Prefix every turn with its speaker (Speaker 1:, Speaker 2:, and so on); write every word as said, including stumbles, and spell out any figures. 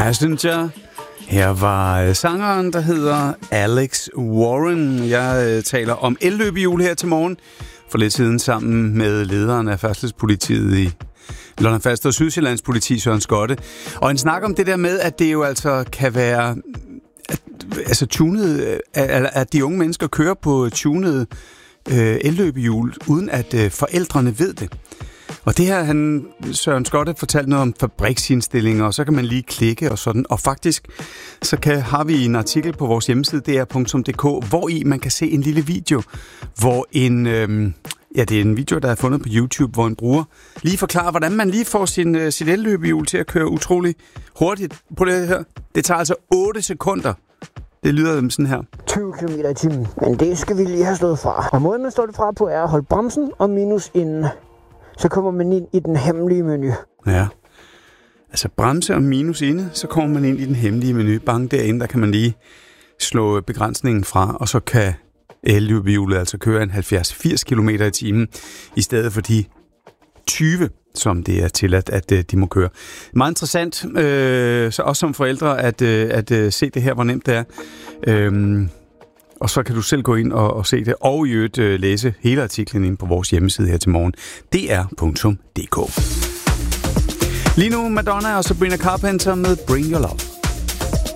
Speaker 1: Passenger. Her var sangeren, der hedder Alex Warren. Jeg øh, taler om elløbehjul her til morgen. For lidt siden sammen med lederen af færdselspolitiet i Lolland Falster og Sydsjællands politi, Søren Skotte. Og en snak om det der med, at det jo altså kan være at, altså tunet, at, at de unge mennesker kører på tunet øh, elløbehjul, uden at øh, forældrene ved det. Og det her, han, Søren Skotte, fortalte noget om fabriksindstillinger, og så kan man lige klikke og sådan. Og faktisk, så kan, har vi en artikel på vores hjemmeside, d r punktum d k, hvor i man kan se en lille video, hvor en, øhm, ja, det er en video, der er fundet på YouTube, hvor en bruger lige forklarer, hvordan man lige får sin, øh, sit elløbehjul til at køre utrolig hurtigt. På det her. Det tager altså otte sekunder. Det lyder dem sådan her.
Speaker 2: tyve kilometer i timen, men det skal vi lige have stået fra. Og måden, man står det fra på, er at holde bremsen og minus inden. Så kommer man ind i den hemmelige menu.
Speaker 1: Ja, altså bremse og minus inde, så kommer man ind i den hemmelige menu. Bang, derinde, der kan man lige slå begrænsningen fra, og så kan elløbehjulet altså køre en halvfjerds til firs kilometer i timen, i stedet for de tyve, som det er tilladt, at de må køre. Meget interessant, øh, så også som forældre, at, at, at se det her, hvor nemt det er. Øh, Og så kan du selv gå ind og, og se det, og i øvrigt øh, læse hele artiklen inde på vores hjemmeside her til morgen. d r punktum d k. Lige nu Madonna og Sabrina Carpenter med Bring Your Love.